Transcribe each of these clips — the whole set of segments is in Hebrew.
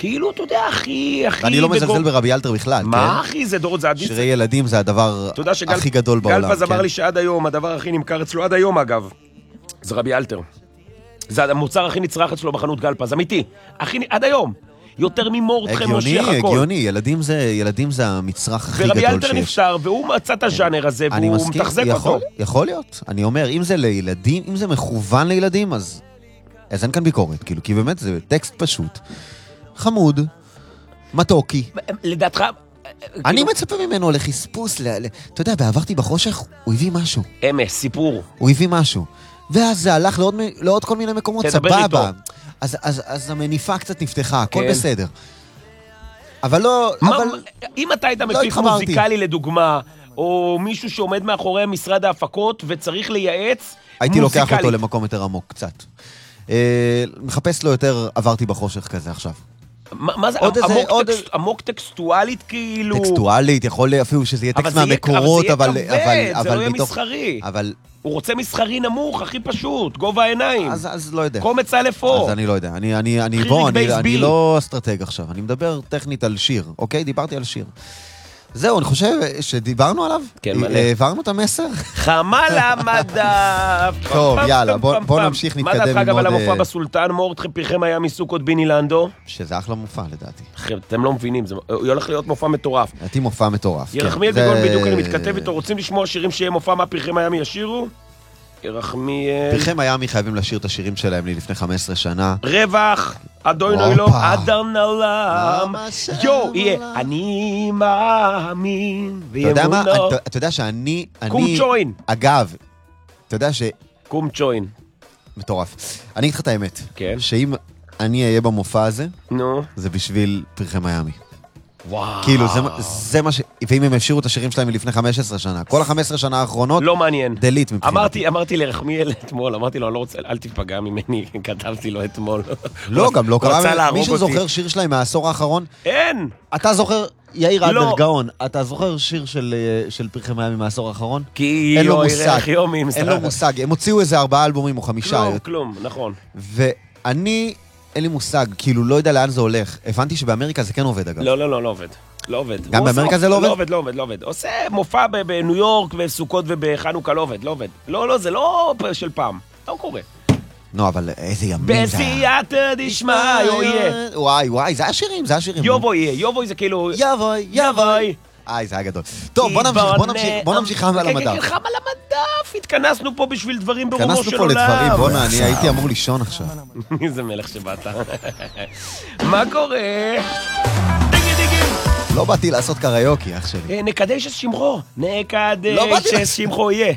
כאילו, אתה יודע, הכי... אני לא מזלזל ברבי אלתר בכלל, מה, אחי? זה דורות, זה עדיף. שירי ילדים זה הדבר הכי גדול בעולם. גלפז אמר לי שעד היום, הדבר הכי נמכר אצלו, עד היום אגב, זה רבי אלתר. זה המוצר הכי נצרך אצלו בחנות גלפז, אמיתי. עד היום. יותר ממורדכם מושיח הכל. הגיוני, ילדים זה המצרך הכי גדול שיש. ורבי אלתר נפטר, והוא מצא את הז'אנר הזה, והוא מתחזק אותו. יכול להיות. אני אומר, אם זה לילדים, אם זה מכוון לילדים, אז אין כאן ביקורת, כאילו, כי באמת זה טקסט פשוט, חמוד, מתוקי. לדעתך... אני מצפה ממנו לחספוס, אתה יודע, בעברתי בחושך, הוא הביא משהו. אמס, סיפור. הוא הביא משהו. ואז זה הלך לעוד כל מיני מקומות, סבבה. אז המניפה קצת נפתחה, הכל בסדר. אבל לא... אם אתה היית מפיק מוזיקלי לדוגמה, או מישהו שעומד מאחורי משרד ההפקות וצריך לייעץ מוזיקלי. הייתי לוקח אותו למקום יותר עמוק קצת. מחפש לו יותר עברתי בחושך כזה עכשיו. מה זה? עמוק טקסטואלית כאילו? טקסטואלית, יכול אפילו שזה יהיה טקסט מהמקורות, אבל... זה לא יהיה מסחרי. הוא רוצה מסחרי נמוך, הכי פשוט, גובה העיניים. אז לא יודע. קומץ א' או. אז אני לא יודע. אני לא אסטרטג עכשיו. אני מדבר טכנית על שיר, אוקיי? דיברתי על שיר. זהו, אני חושב שדיברנו עליו. כן, מלא. העברנו את המסר. חמל המדף. טוב, יאללה, בוא נמשיך, נתקדם. מה דעתך אגב על המופע בסולטן, מורדכם פרחם היה מסוכות ביני לנדו? שזה אחלה מופע, לדעתי. אתם לא מבינים, הוא הולך להיות מופע מטורף. לדעתי מופע מטורף. ירחמיאל דגון בדיוק אני מתכתב איתו, רוצים לשמוע שירים שיהיה מופע מה פרחם היה ישירו? ירחמיאל... פרחם הימי חייבים לשיר את השירים שלהם לי לפני 15 שנה. רווח, אדוני אלוהים, אדון עולם. יו, יהיה, אני מאמין. אתה יודע מה? אתה יודע שאני... קום צ'וין. אגב, אתה יודע ש... קום צ'וין. מטורף. אני אגיד לך את האמת. כן. שאם אני אהיה במופע הזה, נו. זה בשביל פרחם הימי. וואו. כאילו, זה מה ש... ואם הם הפשירו את השירים שלהם מלפני 15 שנה, כל ה-15 שנה האחרונות... לא מעניין. דלית מבחינתי. אמרתי לרחמיאל אתמול, אמרתי לו, אני לא רוצה, אל תפגע ממני, כתבתי לו אתמול. לא, גם לא קרה. מי שזוכר שיר שלהם מהעשור האחרון? אין! אתה זוכר, יאיר אדלר גאון, אתה זוכר שיר של פרחם הימי מהעשור האחרון? כי לא ירח יומים. אין לו מושג. הם הוציאו איזה 4 אלבומים או 5. כלום, נכון. ואני... אין לי מושג, כאילו לא יודע לאן זה הולך. הבנתי שבאמריקה זה כן עובד אגב. לא עובד. לא עובד. גם באמריקה זה לא עובד? לא עובד. עושה מופע בניו יורק ובסוכות ובחנוכה, לא עובד. לא, זה לא של פעם. לא קורה. נו, אבל איזה ימים זה היה. בסייעתא דשמיא, יהיה. וואי, זה השירים. יובוי זה כאילו... יבוי. זה היה גדול. טוב, בוא נמשיך חם על המדף. חם על המדף, התכנסנו פה בשביל דברים ברומו של עולם. התכנסנו פה לדברים, בוא'נה, אני הייתי אמור לישון עכשיו. איזה מלך שבאת. מה קורה? לא באתי לעשות קריוקי, אח שלי. נקדש את שמחו. נקדש את שמחו יהיה.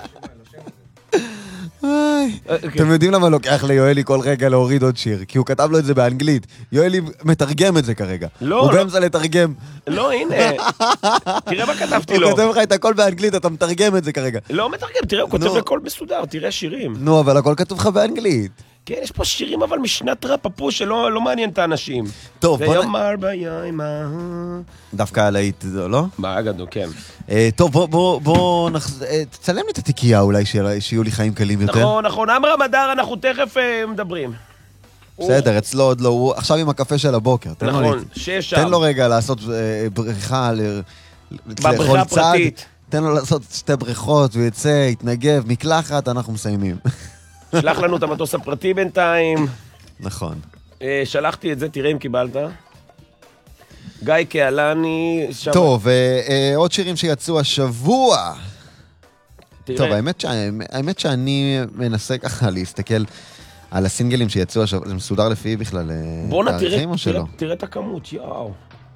אתם יודעים למה לוקח ליואלי כל רגע להוריד עוד שיר? כי הוא כתב לו את זה באנגלית. יואלי מתרגם את זה כרגע. הוא באמצע לתרגם. לא, הנה. תראה מה כתבתי לו. הוא כותב לך את הכל באנגלית, אתה מתרגם את זה כרגע. לא מתרגם, תראה, הוא כותב הכל מסודר, תראה שירים. נו, אבל הכל כתוב לך באנגלית. כן, יש פה שירים אבל משנת רפפו שלא מעניין את האנשים. טוב, בוא ויאמר בימה. דווקא עלית, לא? באגדו, כן. טוב, בוא תצלם לי את התיקייה אולי, שיהיו לי חיים קלים יותר. נכון, אמרה מדר, אנחנו תכף מדברים. בסדר, אצלו עוד לא, הוא עכשיו עם הקפה של הבוקר. נכון, שיש שם. תן לו רגע לעשות בריכה, בבריכה הפרטית. תן לו לעשות 2 בריכות, הוא יצא, יתנגב, מקלחת, אנחנו מסיימים. שלח לנו את המטוס הפרטי בינתיים. נכון. שלחתי את זה, תראה אם קיבלת. גיא קהלני. טוב, עוד שירים שיצאו השבוע. טוב, האמת שאני מנסה ככה להסתכל על הסינגלים שיצאו השבוע. זה מסודר לפי בכלל תאריכים או שלא? תראה את הכמות, יאו.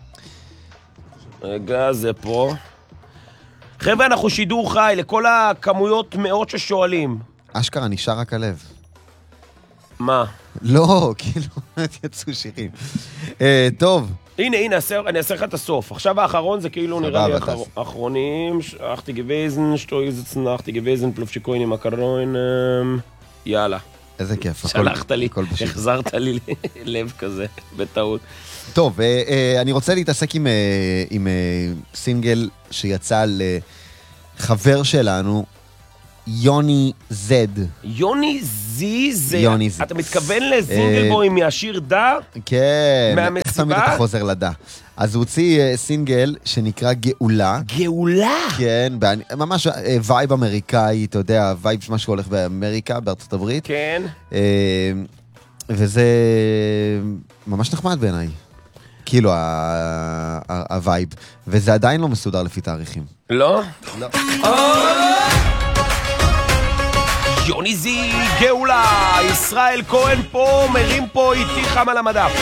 רגע, זה פה. חבר'ה, אנחנו שידור חי לכל הכמויות מאות ששואלים. אשכרה נשאר רק הלב. מה? לא, כאילו, יצאו שירים. טוב. הנה, אני אעשה לך את הסוף. עכשיו האחרון זה כאילו נראה לי האחרונים. אחתי גוויזן, שטויזצן, אחתי גוויזן, פלופשיקוינים, מקרוין. יאללה. איזה כיף. שלחת לי, החזרת לי לב כזה, בטעות. טוב, אני רוצה להתעסק עם סינגל שיצא לחבר שלנו, יוני זד. יוני זי זה... אתה מתכוון לזינגל בו עם השיר דה? כן. מהמסיבה תמיד אתה חוזר לדע. אז הוא הוציא סינגל שנקרא גאולה. גאולה? כן, ממש וייב אמריקאי, אתה יודע, וייב משהו הולך באמריקה, בארצות הברית. כן. וזה ממש נחמד בעיניי. כאילו הווייב. וזה עדיין לא מסודר לפי תאריכים. לא? לא. יוני זי, גאולה, ישראל כהן פה, מרים פה איתי חם על המדף.